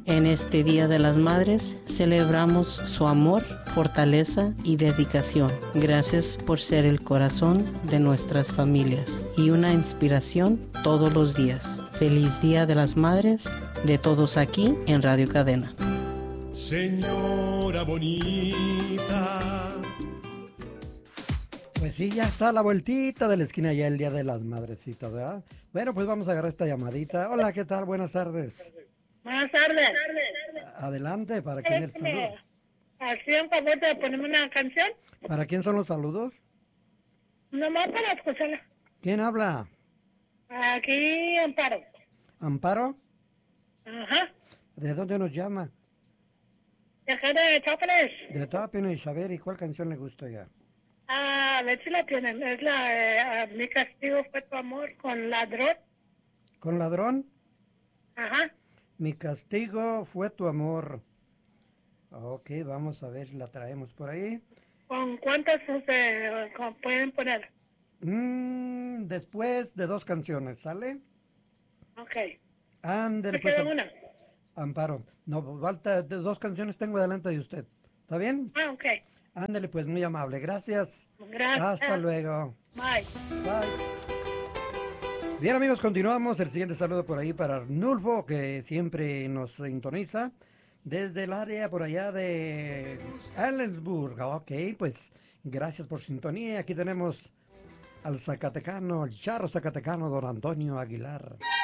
En este Día de las Madres celebramos su amor, fortaleza y dedicación. Gracias por ser el corazón de nuestras familias y una inspiración todos los días. Feliz Día de las Madres de todos aquí en Radio Cadena. Señora bonita. Pues sí, ya está a la vueltita de la esquina ya el Día de las Madrecitas, ¿verdad? Bueno, pues vamos a agarrar esta llamadita. Hola, ¿qué tal? Buenas tardes. Buenas tardes. Adelante, ¿para quién es el saludo? ¿Hacía un favor de ponerme una canción? ¿Para quién son los saludos? Nomás para escucharla. ¿Quién habla? Aquí, Amparo. ¿Amparo? Ajá. ¿De dónde nos llama? De acá de Chápares. De Tapino y saber, ¿y cuál canción le gusta ya? A ver si la tienen. Es la Mi castigo fue tu amor con Ladrón. ¿Con Ladrón? Ajá. Mi castigo fue tu amor. Ok, vamos a ver si la traemos por ahí. ¿Con cuántas pueden poner? Después de 2 canciones, ¿sale? Ok. Ándale, ¿Me pues. queda una? Amparo. No, falta de 2 canciones tengo delante de usted. ¿Está bien? Ah, ok. Ándale, pues, muy amable. Gracias. Gracias. Hasta luego. Bye. Bye. Bien, amigos, continuamos. El siguiente saludo por ahí para Arnulfo, que siempre nos sintoniza desde el área por allá de Ellensburg. Ok, pues gracias por sintonía. Aquí tenemos al zacatecano, el charro zacatecano, don Antonio Aguilar.